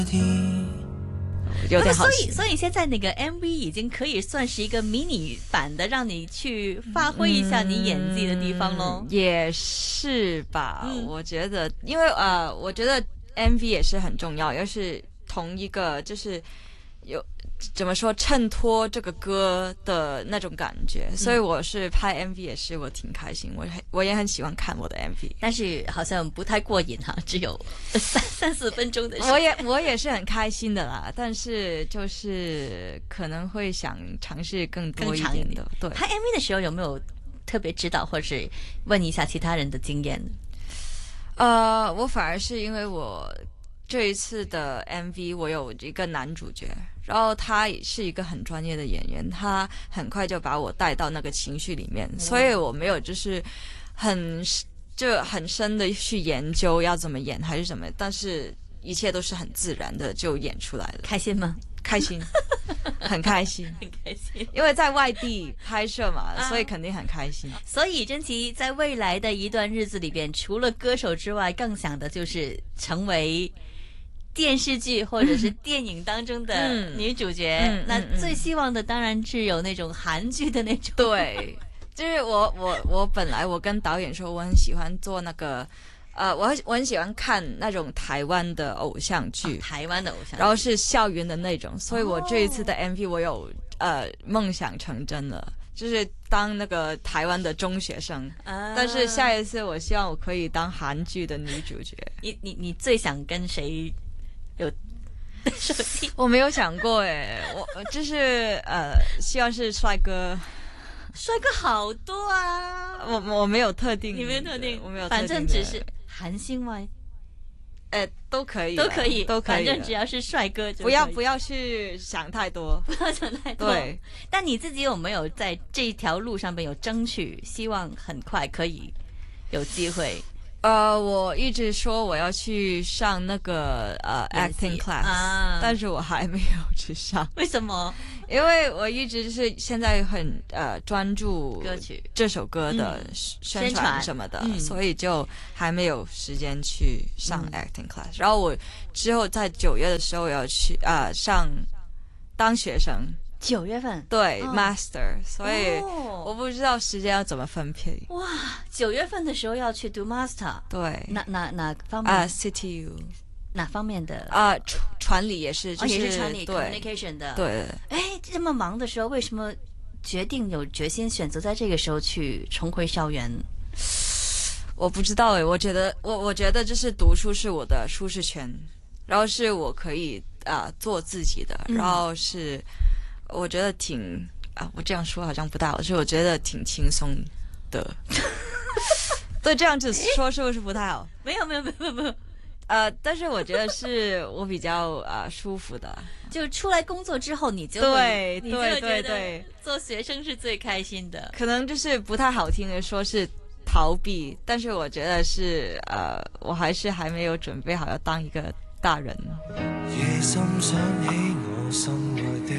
有点好所以现在那个 MV 已经可以算是一个迷你版的，让你去发挥一下你演技的地方咯。 也是吧，我觉得，因为我觉得 MV 也是很重要，又是同一个，就是有怎么说衬托这个歌的那种感觉，所以我是拍 MV 也是我挺开心，我也很喜欢看我的 MV， 但是好像不太过瘾哈，只有三四分钟的时间。 我也是很开心的啦，但是就是可能会想尝试更多一点的。对， 拍 MV 的时候有没有特别指导或是问一下其他人的经验？ 我反而是因为我这一次的 MV 我有一个男主角，然后他也是一个很专业的演员，他很快就把我带到那个情绪里面，所以我没有就是很深的去研究要怎么演还是什么，但是一切都是很自然的就演出来了。 开心吗？ 开心，很开心， 很开心， 因为在外地拍摄嘛，所以肯定很开心。 所以甄奇在未来的一段日子里边，除了歌手之外，更想的就是成为电视剧或者是电影当中的女主角。那最希望的当然是有那种韩剧的那种。 对，就是我本来我跟导演说我很喜欢做那个。我很喜欢看那种台湾的偶像剧， 台湾的偶像剧， 然后是校园的那种，所以我这一次的 MV 我有梦想成真了，就是当那个台湾的中学生，但是下一次我希望我可以当韩剧的女主角。 你最想跟谁有手机？ 我没有想过我就是希望是帅哥。 帅哥好多啊！ 我没有特定， 你没有特定， 我没有特定， 反正只是韩星吗？ 都可以， 都可以，反正只要是帅哥就可以。 不要去想太多， 不要想太多。对，但你自己有没有在这条路上面有争取？希望很快可以有机会。 我一直说我要去上那个acting class，但是我还没有去上。 为什么？ 因为我一直是现在很专注歌曲这首歌的宣传什么的，所以就还没有时间去上 acting class。然后我之后在9月的时候要去上当学生。 9月份对、master， 所以我不知道时间要怎么分配。 哇，9月份的时候要去读 master， 对， 哪方面 CTU 哪方面的传理也是，就是也是传理 communication 的。 对， 这么忙的时候，为什么有决心选择在这个时候去重回校园？ 我不知道我觉得就是读书是我的舒适圈，然后是我可以做自己的，然后是我觉得挺我这样说好像不大好，是我觉得挺轻松的。对，这样子说是不是不太好？ 没有。 但是我觉得是我比较舒服的。 就出来工作之后，你就觉得做学生是最开心的。 可能就是不太好听的说是逃避，但是我觉得是我还是还没有准备好要当一个大人。 夜深想起我心爱的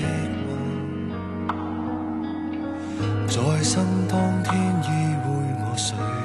梦，在生當天依偎我睡。